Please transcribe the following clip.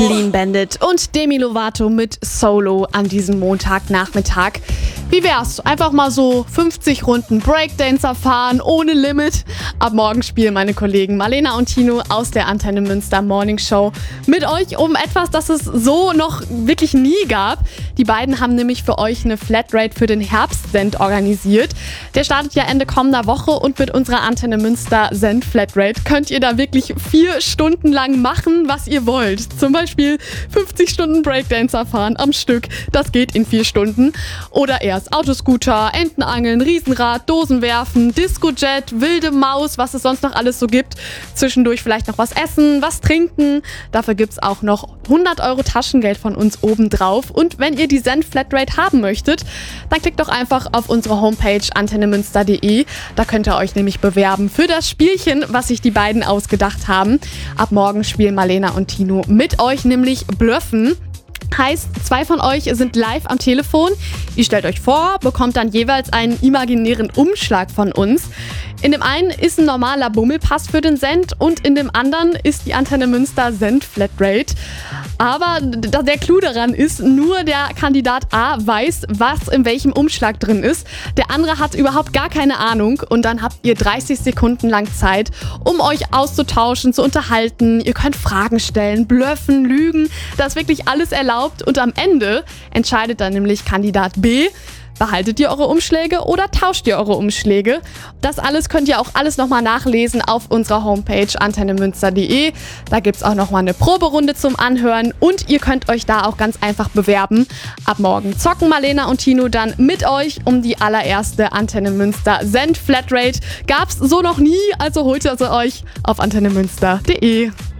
Clean Bandit und Demi Lovato mit Solo an diesem Montagnachmittag. Wie wär's? Einfach mal so 50 Runden Breakdancer fahren, ohne Limit. Ab morgen spielen meine Kollegen Marlena und Tino aus der Antenne Münster Morning Show mit euch um etwas, das es so noch wirklich nie gab. Die beiden haben nämlich für euch eine Flatrate für den Herbstsend organisiert. Der startet ja Ende kommender Woche und mit unserer Antenne Münster Send Flatrate könnt ihr da wirklich 4 Stunden lang machen, was ihr wollt. Zum Beispiel 50 Stunden Breakdancer fahren am Stück. Das geht in 4 Stunden. Oder erst Autoscooter, Entenangeln, Riesenrad, Dosen werfen, Discojet, wilde Maus, was es sonst noch alles so gibt. Zwischendurch vielleicht noch was essen, was trinken. Dafür gibt's auch noch 100 € Taschengeld von uns obendrauf. Und wenn ihr die Send Flatrate haben möchtet, dann klickt doch einfach auf unsere Homepage antennemünster.de. Da könnt ihr euch nämlich bewerben für das Spielchen, was sich die beiden ausgedacht haben. Ab morgen spielen Marlena und Tino mit euch nämlich Blöffen. Heißt, 2 von euch sind live am Telefon. Ihr stellt euch vor, bekommt dann jeweils einen imaginären Umschlag von uns. In dem einen ist ein normaler Bummelpass für den Send und in dem anderen ist die Antenne Münster Send Flatrate. Aber der Clou daran ist, nur der Kandidat A weiß, was in welchem Umschlag drin ist. Der andere hat überhaupt gar keine Ahnung und dann habt ihr 30 Sekunden lang Zeit, um euch auszutauschen, zu unterhalten. Ihr könnt Fragen stellen, blöffen, lügen. Da ist wirklich alles erlaubt und am Ende entscheidet dann nämlich Kandidat B. Behaltet ihr eure Umschläge oder tauscht ihr eure Umschläge? Das alles könnt ihr auch alles nochmal nachlesen auf unserer Homepage antennemünster.de. Da gibt es auch nochmal eine Proberunde zum Anhören und ihr könnt euch da auch ganz einfach bewerben. Ab morgen zocken Marlena und Tino dann mit euch um die allererste Antenne Münster Send Flatrate. Gab's so noch nie, also holt ihr sie euch auf antennemünster.de.